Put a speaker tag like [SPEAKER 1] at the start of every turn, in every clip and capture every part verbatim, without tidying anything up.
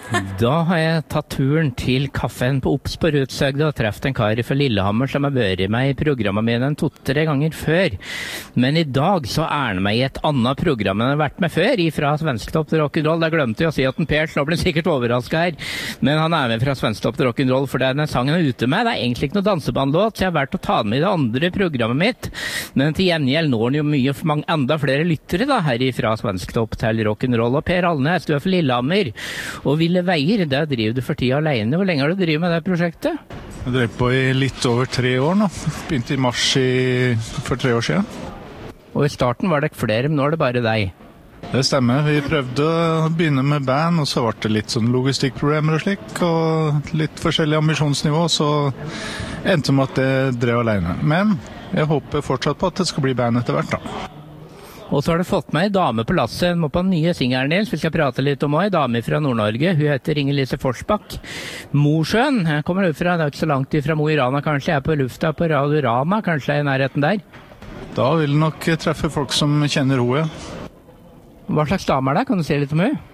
[SPEAKER 1] Da har jeg tatt turen til kaffen på Ops på Rudshøgda og treft en kar fra Lillehammer som har vært med i programmet mine en to-tre ganger før. Men i dag så er han med i et annet program enn han har vært med før, fra Svensktopp til Rock'n'Roll. Jeg glemte jo å si at en Per, så nå blir sikkert overrasket her. Men han er med fra Svensktopp til Rock'n'Roll, for det er den sangen han er ute med. Det er egentlig ikke noe dansebandlåt, så jeg har vært å ta den med i det andre programmet mitt. Men til gjengjeld når han jo mye for mange, enda flere lyttere da, her fra Svensktopp til Rock'n'Roll. Og Per Alnes, du er fra Lillehammer, og Ville Veier, det driver du for tida alene. Hvor lenge har du drivet med det prosjektet?
[SPEAKER 2] Jeg drev på i litt over tre år nå. Begynte i mars i, for tre år siden.
[SPEAKER 1] Og i starten var det ikke flere, men nå er det bare deg.
[SPEAKER 2] Det stemmer. Vi prøvde å begynne med band, og så ble det litt sånn logistikkproblemer og slik, og litt forskjellig ambisjonsnivå, så endte med at det drev alene. Men jeg håper fortsatt på at det skal bli band etter hvert da.
[SPEAKER 1] Og så har du fått med en dame på lasset, må på den nye singelen din, så vi skal prate litt om også, en dame fra Nord-Norge. Hun heter Inger-Lise Forsbakk. Mosjøen, jeg kommer ut fra, det er ikke så langt fra Mo i Rana, kanskje jeg er på lufta på Radio Rama, kanskje jeg er i nærheten der?
[SPEAKER 2] Da vil du nok treffe folk som kjenner henne.
[SPEAKER 1] Hva slags dame er det? Kan du si litt om henne?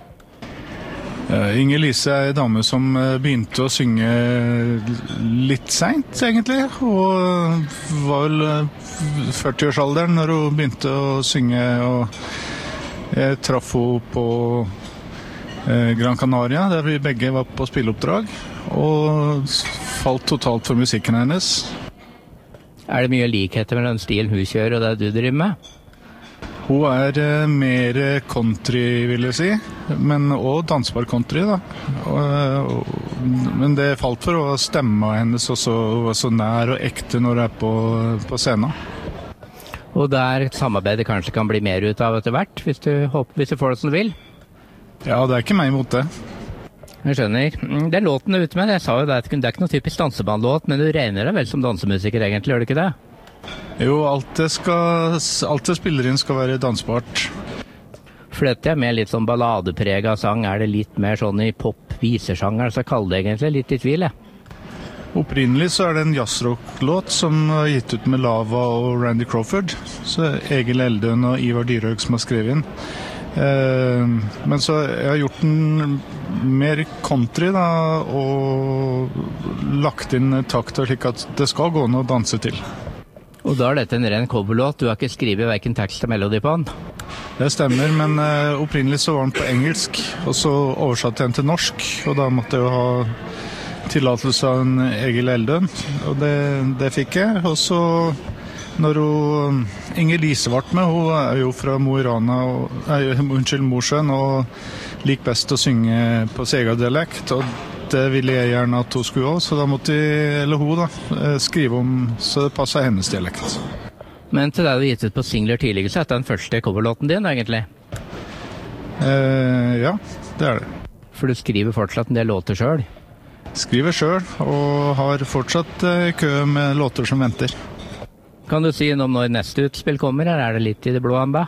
[SPEAKER 2] Uh, Inger-Lise er en dame som uh, begynte å synge litt sent, egentlig, og var vel uh, førti-årsalderen når hun begynte å synge, og jeg traff henne på uh, Gran Canaria, der vi begge var på spilleoppdrag, og falt totalt for musikken hennes.
[SPEAKER 1] Er det mye likheter mellom den stilen hun kjører og det du driver med?
[SPEAKER 2] Hun er uh, mer country, vil jeg si, men også dansbar country, da. Og, og, men det falt for å stemme hennes også, hun var så nær og ekte når hun er på, på scenen.
[SPEAKER 1] Og der samarbeidet kanskje kan bli mer ut av etter hvert, hvis du, håper, hvis du får det som du vil?
[SPEAKER 2] Ja, det er ikke meg imot det.
[SPEAKER 1] Jeg skjønner. Den låten du er ute med, jeg sa jo det, det er ikke noe typisk dansebandlåt, men du regner deg vel som dansemusiker egentlig, gjør du ikke det?
[SPEAKER 2] Jo, alt det, skal, alt det spiller inn skal være dansbart.
[SPEAKER 1] For dette er mer litt sånn balladeprega sang, er det litt mer sånn i pop-visesanger, så jeg kaller det egentlig litt i tvil, jeg.
[SPEAKER 2] Opprinnelig så er det en jazzrock-låt som er gitt ut med Lava og Randy Crawford, så Egil Eldøen og Ivar Dyrhaug som har skrevet inn. Eh, men så jeg har gjort den mer country da, og lagt inn takter slik at det skal gå noe å danse til.
[SPEAKER 1] Og da er dette en ren coverlåt, du har ikke skrivet hverken tekst og melodi på den?
[SPEAKER 2] Det stemmer, men uh, opprinnelig så var den på engelsk, og så oversatte jeg den til norsk, og da måtte jeg jo ha tillatelse av en Egil Eldøen, og det, det fikk jeg. Og så når hun, Inger-Lise ble med, hun er jo fra Mo i Rana, og, nei, unnskyld, Mosjøen, og lik best å synge på Sega-dialekt, og det ville jeg gjerne at hun skulle også, så da måtte jeg, eller hun da, skrive om så det passet hennes dialekt.
[SPEAKER 1] Men til deg du gitt ut på singler tidligere, så er det den første coverlåten din egentlig?
[SPEAKER 2] Eh, ja, det er det.
[SPEAKER 1] For du skriver fortsatt en del låter selv?
[SPEAKER 2] Skriver selv, og har fortsatt eh, kø med låter som venter.
[SPEAKER 1] Kan du si noe om når neste utspill kommer, eller er det litt i det blå enda?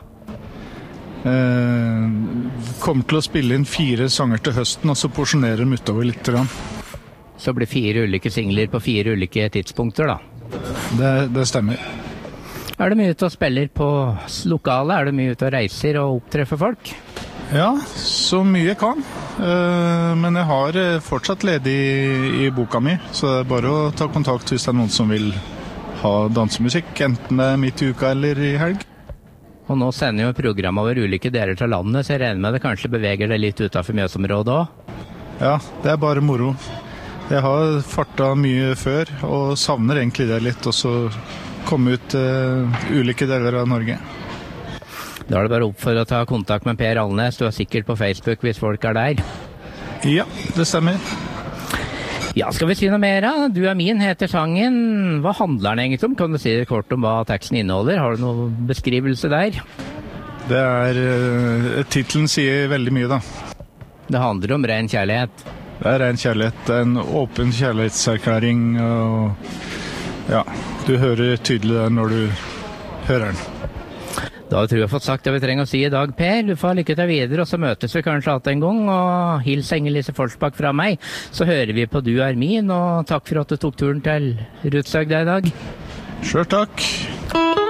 [SPEAKER 2] Eh, kommer til å spille inn fire sanger til høsten, og så porsjonerer de utover litt.
[SPEAKER 1] Så blir fire ulike singler på fire ulike tidspunkter da?
[SPEAKER 2] Det, det stemmer.
[SPEAKER 1] Er du mye ute og spiller på lokale? Er du mye ute og reiser og opptreffer folk?
[SPEAKER 2] Ja, så mye jeg kan. Eh, men jeg har fortsatt ledig i, i boka mi, så det er bare å ta kontakt hvis det er noen som vil ha dansemusikk, enten det er midt i uka eller i helg.
[SPEAKER 1] Og nå sender jo program over ulike deler til landet, så jeg regner med det kanskje beveger det litt utenfor Mjøsområdet også?
[SPEAKER 2] Ja, det er bare moro. Jeg har fartet mye før, og savner egentlig det litt, og så komme ut uh, ulike deler av Norge.
[SPEAKER 1] Da er det bare opp for å ta kontakt med Per Alnes, du er sikkert på Facebook hvis folk er der.
[SPEAKER 2] Ja, det stemmer.
[SPEAKER 1] Ja, skal vi si noe mer da? Du er min heter sangen. Hva handler den egentlig om? Kan du si kort om hva teksten inneholder? Har du noen beskrivelse der?
[SPEAKER 2] Det er, uh, titlen sier veldig mye da.
[SPEAKER 1] Det handler om ren kjærlighet.
[SPEAKER 2] Det er ren kjærlighet, det er en åpen kjærlighetserklæring, og ja, du hører tydelig det når du hører den.
[SPEAKER 1] Da tror jeg jeg har fått sagt det vi trenger å si i dag, Per. Du får lykke til videre, og så møtes vi kanskje alt en gang, og hils Inger-Lise Forsbakk fra meg. Så hører vi på Du er min, og takk for at du tok turen til Rudshøgda i dag.
[SPEAKER 2] Selv takk.